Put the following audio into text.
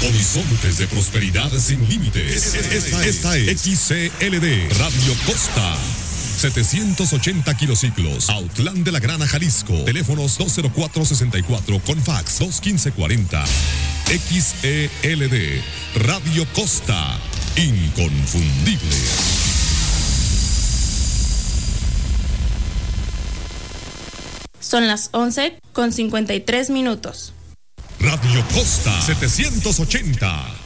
Horizontes de prosperidad sin límites. Esta es XCLD Radio Costa. 780 kilociclos, Autlán de la Grana, Jalisco. Teléfonos 204-64 con fax 215-40. XELD Radio Costa, inconfundible. Son las 11:53. Radio Costa 780.